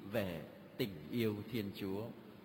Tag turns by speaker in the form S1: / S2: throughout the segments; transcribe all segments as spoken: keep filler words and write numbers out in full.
S1: về tình yêu Thiên Chúa.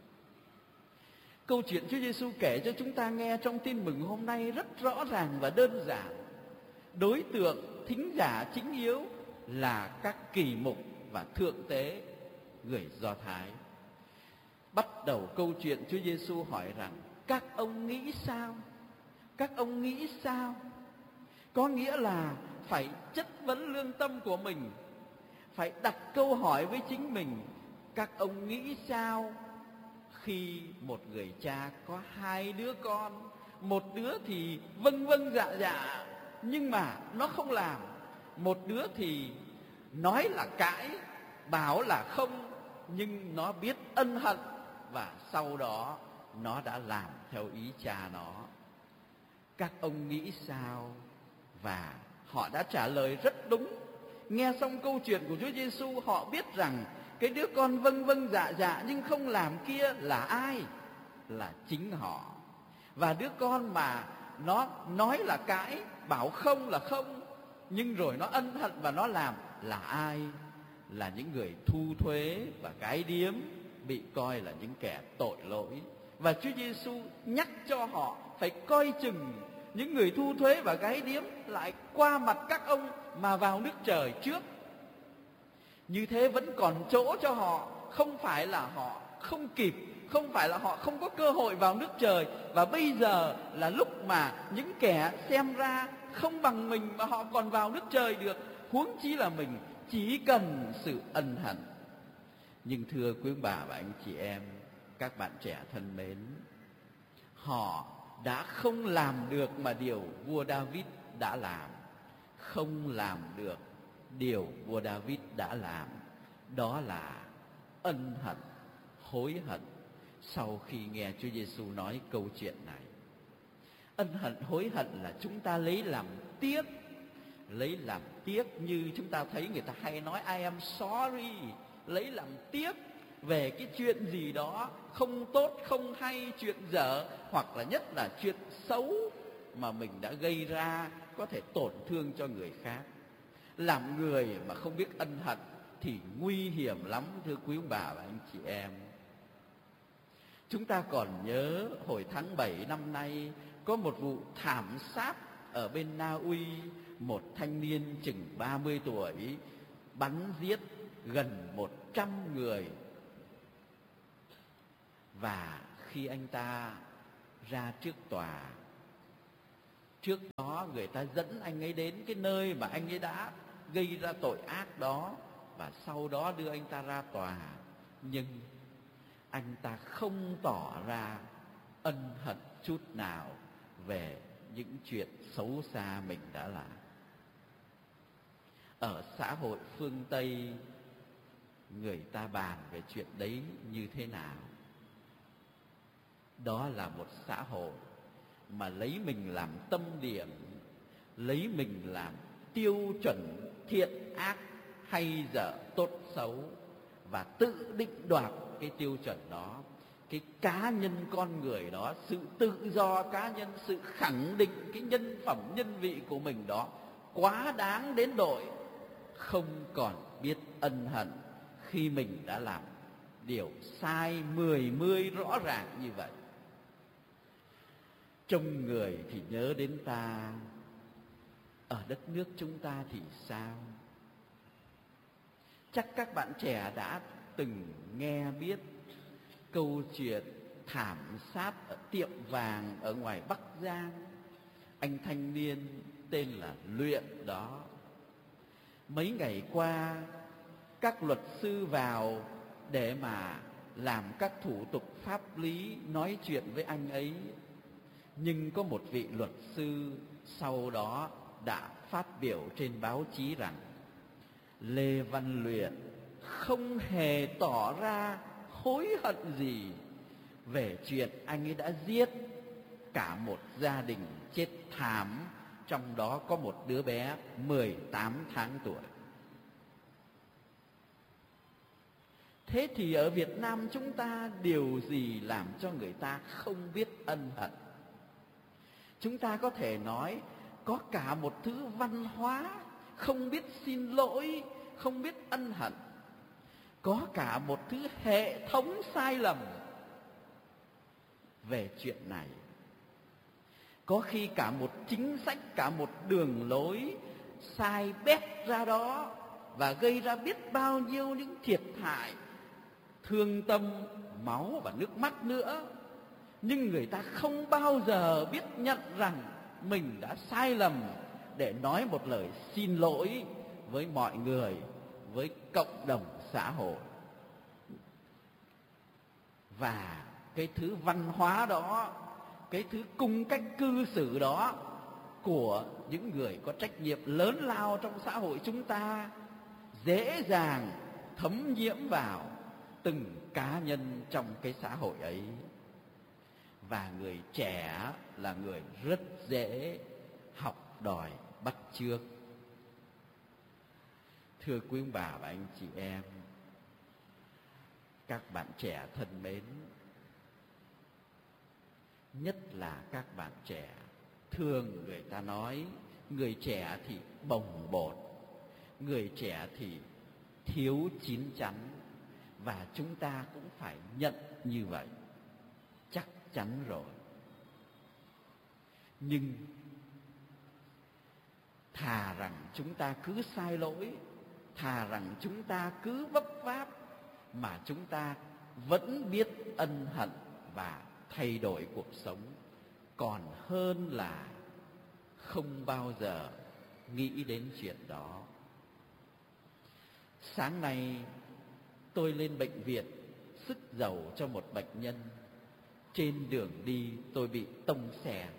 S1: Câu chuyện Chúa Giêsu kể cho chúng ta nghe trong tin mừng hôm nay rất rõ ràng và đơn giản. Đối tượng thính giả chính yếu là các kỳ mục và thượng tế người Do Thái. Bắt đầu câu chuyện, Chúa Giêsu hỏi rằng: các ông nghĩ sao? Các ông nghĩ sao? Có nghĩa là phải chất vấn lương tâm của mình, phải đặt câu hỏi với chính mình: các ông nghĩ sao khi một người cha có hai đứa con, một đứa thì vâng vâng dạ dạ nhưng mà nó không làm, một đứa thì nói là cãi, bảo là không, nhưng nó biết ân hận và sau đó nó đã làm theo ý cha nó. Các ông nghĩ sao? Và họ đã trả lời rất đúng. Nghe xong câu chuyện của Chúa Giêsu, họ biết rằng cái đứa con vâng vâng dạ dạ nhưng không làm kia là ai? Là chính họ. Và đứa con mà nó nói là cãi, bảo không là không, nhưng rồi nó ân hận và nó làm là ai? Là những người thu thuế và gái điếm, bị coi là những kẻ tội lỗi. Và Chúa Giêsu nhắc cho họ phải coi chừng những người thu thuế và gái điếm lại qua mặt các ông mà vào nước trời trước. Như thế vẫn còn chỗ cho họ, không phải là họ không kịp, không phải là họ không có cơ hội vào nước trời. Và bây giờ là lúc mà những kẻ xem ra không bằng mình mà họ còn vào nước trời được, huống chi là mình, chỉ cần sự ân hận. Nhưng thưa quý bà và anh chị em, các bạn trẻ thân mến, họ đã không làm được mà điều vua David đã làm. Không làm được điều vua David đã làm, đó là ân hận, hối hận sau khi nghe Chúa Giêsu nói câu chuyện này. Ân hận, hối hận là chúng ta lấy làm tiếc, lấy làm tiếc như chúng ta thấy người ta hay nói I am sorry, lấy làm tiếc về cái chuyện gì đó không tốt, không hay, chuyện dở, hoặc là nhất là chuyện xấu mà mình đã gây ra, có thể tổn thương cho người khác. Làm người mà không biết ân hận thì nguy hiểm lắm, thưa quý ông bà và anh chị em. Chúng ta còn nhớ hồi tháng bảy năm nay có một vụ thảm sát ở bên Na Uy, một thanh niên chừng ba mươi tuổi bắn giết gần một trăm người. Và khi anh ta ra trước tòa, trước đó người ta dẫn anh ấy đến cái nơi mà anh ấy đã gây ra tội ác đó, và sau đó đưa anh ta ra tòa. Nhưng anh ta không tỏ ra ân hận chút nào về những chuyện xấu xa mình đã làm. Ở xã hội phương Tây, người ta bàn về chuyện đấy như thế nào? Đó là một xã hội mà lấy mình làm tâm điểm, lấy mình làm tiêu chuẩn thiện ác, hay dở, tốt xấu, và tự định đoạt cái tiêu chuẩn đó. Cái cá nhân con người đó, sự tự do cá nhân, sự khẳng định cái nhân phẩm nhân vị của mình đó quá đáng đến độ không còn biết ân hận khi mình đã làm điều sai mười mươi rõ ràng như vậy. Trông người thì nhớ đến ta, ở đất nước chúng ta thì sao? Chắc các bạn trẻ đã từng nghe biết câu chuyện thảm sát ở tiệm vàng ở ngoài Bắc Giang. Anh thanh niên tên là Luyện đó. Mấy ngày qua, các luật sư vào để mà làm các thủ tục pháp lý, nói chuyện với anh ấy. Nhưng có một vị luật sư sau đó đã phát biểu trên báo chí rằng Lê Văn Luyện không hề tỏ ra hối hận gì về chuyện anh ấy đã giết cả một gia đình chết thảm, trong đó có một đứa bé mười tám tháng tuổi. Thế thì ở Việt Nam chúng ta điều gì làm cho người ta không biết ân hận? Chúng ta có thể nói có cả một thứ văn hóa không biết xin lỗi, không biết ân hận. có cả một thứ hệ thống sai lầm về chuyện này. Có khi cả một chính sách, cả một đường lối sai bét ra đó và gây ra biết bao nhiêu những thiệt hại, thương tâm, máu và nước mắt nữa. Nhưng người ta không bao giờ biết nhận rằng mình đã sai lầm để nói một lời xin lỗi với mọi người, với cộng đồng xã hội. Và cái thứ văn hóa đó, cái thứ cung cách cư xử đó của những người có trách nhiệm lớn lao trong xã hội chúng ta dễ dàng thấm nhiễm vào từng cá nhân trong cái xã hội ấy. Và người trẻ là người rất dễ học đòi bắt chước. Thưa quý ông bà và anh chị em, các bạn trẻ thân mến, nhất là các bạn trẻ, thường người ta nói người trẻ thì bồng bột, người trẻ thì thiếu chín chắn, và chúng ta cũng phải nhận như vậy, chắc chắn rồi. Nhưng thà rằng chúng ta cứ sai lỗi, thà rằng chúng ta cứ vấp váp, mà chúng ta vẫn biết ân hận và thay đổi cuộc sống, còn hơn là không bao giờ nghĩ đến chuyện đó. Sáng nay tôi lên bệnh viện sức dầu cho một bệnh nhân. Trên đường đi tôi bị tông xe.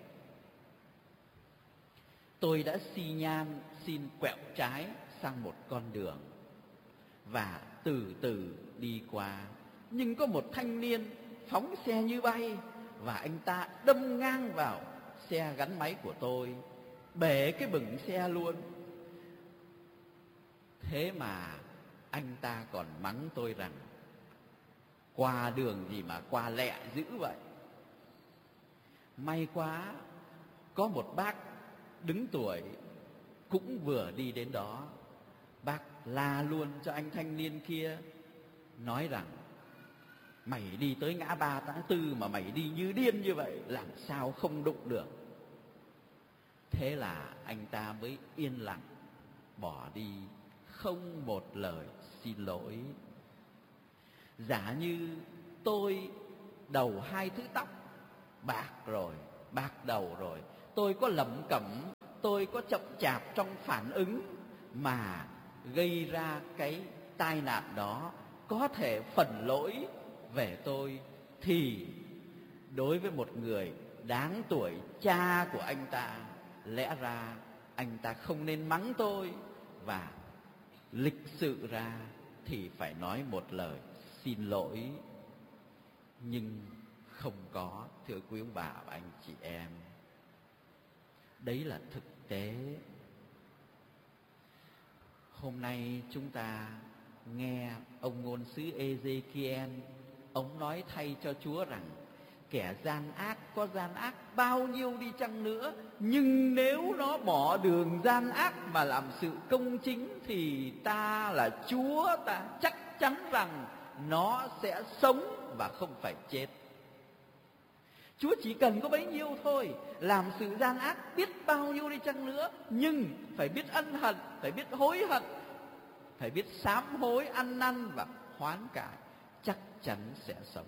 S1: Tôi đã xi nhan xin quẹo trái sang một con đường và từ từ đi qua. Nhưng có một thanh niên phóng xe như bay, và anh ta đâm ngang vào xe gắn máy của tôi, bể cái bửng xe luôn. Thế mà anh ta còn mắng tôi rằng qua đường gì mà qua lẹ dữ vậy. May quá có một bác đứng tuổi cũng vừa đi đến đó. Bác la luôn cho anh thanh niên kia, nói rằng mày đi tới ngã ba tháng tư mà mày đi như điên như vậy, làm sao không đụng được. Thế là anh ta mới yên lặng bỏ đi, không một lời xin lỗi. Giả như tôi đầu hai thứ tóc bạc rồi, bạc đầu rồi, tôi có lẩm cẩm, tôi có chậm chạp trong phản ứng mà gây ra cái tai nạn đó, có thể phần lỗi về tôi, thì đối với một người đáng tuổi cha của anh ta, lẽ ra anh ta không nên mắng tôi, và lịch sự ra thì phải nói một lời xin lỗi. Nhưng không có, thưa quý ông bà và anh chị em. Đấy là thực tế. Hôm nay chúng ta nghe ông ngôn sứ Ê-dê-ki-en, ông nói thay cho Chúa rằng kẻ gian ác có gian ác bao nhiêu đi chăng nữa, nhưng nếu nó bỏ đường gian ác mà làm sự công chính, thì ta là Chúa, ta chắc chắn rằng nó sẽ sống và không phải chết. Chúa chỉ cần có bấy nhiêu thôi, làm sự gian ác biết bao nhiêu đi chăng nữa, nhưng phải biết ân hận, phải biết hối hận, phải biết sám hối, ăn năn và hoán cải, chắc chắn sẽ sống.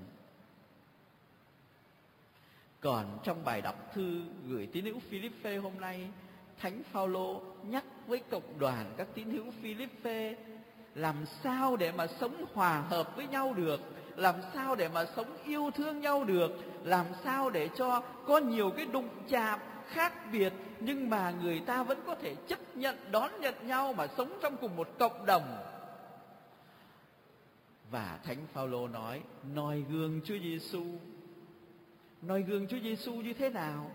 S1: Còn trong bài đọc thư gửi tín hữu Philippe hôm nay, Thánh Phaolô nhắc với cộng đoàn các tín hữu Philippe làm sao để mà sống hòa hợp với nhau được, làm sao để mà sống yêu thương nhau được, làm sao để cho có nhiều cái đụng chạm khác biệt, nhưng mà người ta vẫn có thể chấp nhận, đón nhận nhau mà sống trong cùng một cộng đồng. Và Thánh Phaolô nói, noi gương Chúa Giêsu. Noi gương Chúa Giêsu như thế nào?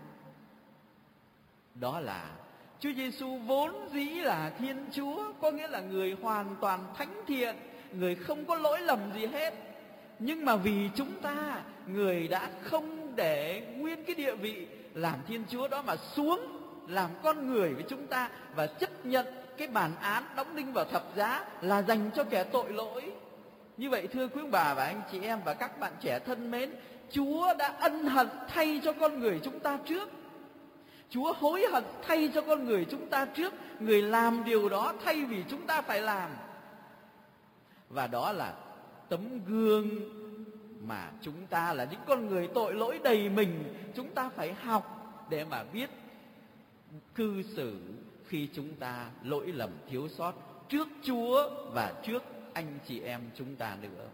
S1: Đó là Chúa Giêsu vốn dĩ là Thiên Chúa, có nghĩa là người hoàn toàn thánh thiện, người không có lỗi lầm gì hết. Nhưng mà vì chúng ta, người đã không để nguyên cái địa vị làm Thiên Chúa đó mà xuống làm con người với chúng ta, và chấp nhận cái bản án đóng đinh vào thập giá là dành cho kẻ tội lỗi. Như vậy thưa quý ông bà và anh chị em và các bạn trẻ thân mến, Chúa đã ân hận thay cho con người chúng ta trước. Chúa hối hận thay cho con người chúng ta trước. Người làm điều đó thay vì chúng ta phải làm. Và đó là tấm gương mà chúng ta là những con người tội lỗi đầy mình, chúng ta phải học để mà biết cư xử khi chúng ta lỗi lầm thiếu sót trước Chúa và trước anh chị em chúng ta nữa.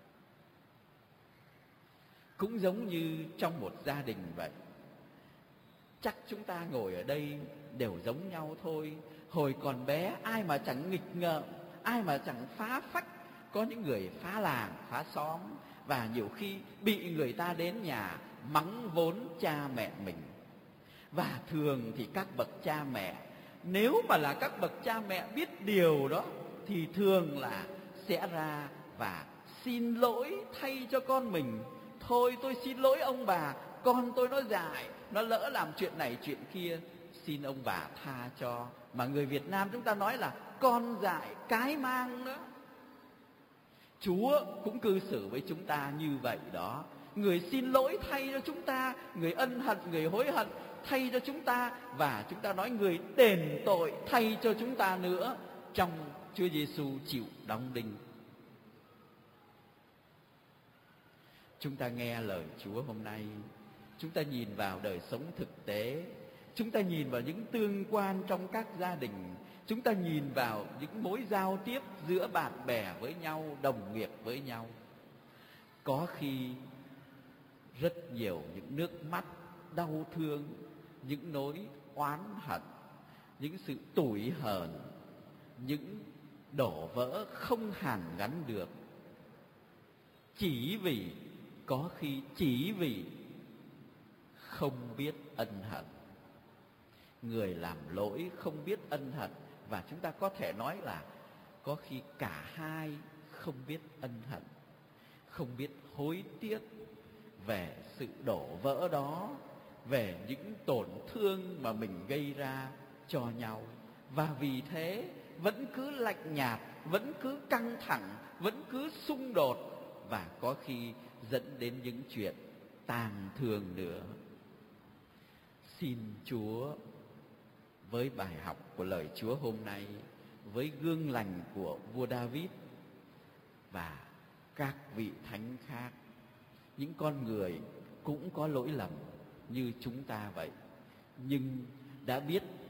S1: Cũng giống như trong một gia đình vậy. Chắc chúng ta ngồi ở đây đều giống nhau thôi. Hồi còn bé ai mà chẳng nghịch ngợm, ai mà chẳng phá phách. Có những người phá làng, phá xóm, và nhiều khi bị người ta đến nhà mắng vốn cha mẹ mình. Và thường thì các bậc cha mẹ, nếu mà là các bậc cha mẹ biết điều đó, thì thường là sẽ ra và xin lỗi thay cho con mình. Thôi tôi xin lỗi ông bà, con tôi nó dại, nó lỡ làm chuyện này chuyện kia, xin ông bà tha cho. Mà người Việt Nam chúng ta nói là con dại cái mang đó. Chúa cũng cư xử với chúng ta như vậy đó. Người xin lỗi thay cho chúng ta, người ân hận, người hối hận thay cho chúng ta, và chúng ta nói người đền tội thay cho chúng ta nữa trong Chúa Giêsu chịu đóng đinh. Chúng ta nghe lời Chúa hôm nay, chúng ta nhìn vào đời sống thực tế, chúng ta nhìn vào những tương quan trong các gia đình, chúng ta nhìn vào những mối giao tiếp giữa bạn bè với nhau, đồng nghiệp với nhau. Có khi rất nhiều những nước mắt đau thương, những nỗi oán hận, những sự tủi hờn, những đổ vỡ không hàn gắn được. Chỉ vì, có khi chỉ vì không biết ân hận. Người làm lỗi không biết ân hận, và chúng ta có thể nói là có khi cả hai không biết ân hận, không biết hối tiếc về sự đổ vỡ đó, về những tổn thương mà mình gây ra cho nhau. Và vì thế vẫn cứ lạnh nhạt, vẫn cứ căng thẳng, vẫn cứ xung đột, và có khi dẫn đến những chuyện tàn thương nữa. Xin Chúa với bài học của lời Chúa hôm nay, với gương lành của vua David và các vị thánh khác, những con người cũng có lỗi lầm như chúng ta vậy, nhưng đã biết